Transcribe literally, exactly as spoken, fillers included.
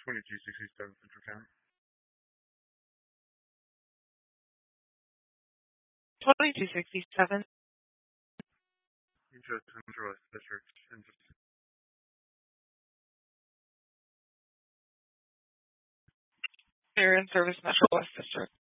twenty-two sixty-seven Central County. twenty-two sixty-seven. East Central West District. You're in Service Metro West District.